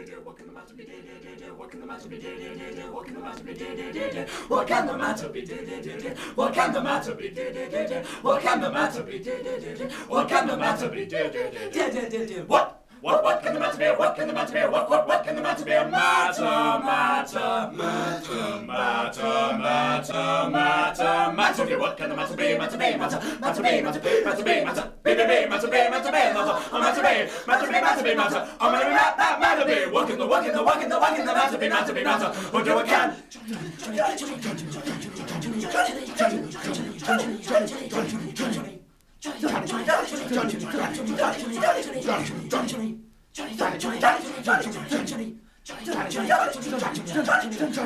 What can the matter be? What can the matter be? What can the matter be? What can the matter be? What can the matter be? What can the matter be? What can the matter be? What can the matter be? What can the matter be? What can the matter be? Matter. What can the matter be? Matter be. What can the matter be? What do I can? Johnny.